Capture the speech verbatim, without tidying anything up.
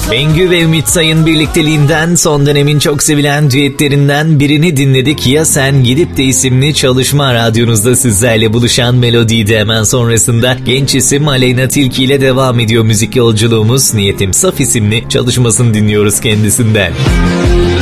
Bengü ve Ümit Sayın birlikteliğinden son dönemin çok sevilen düetlerinden birini dinledik. Ya Sen Gidip de isimli çalışma radyonuzda sizlerle buluşan melodiydi. Hemen sonrasında genç isim Aleyna Tilki ile devam ediyor müzik yolculuğumuz. Niyetim Saf isimli çalışmasını dinliyoruz kendisinden.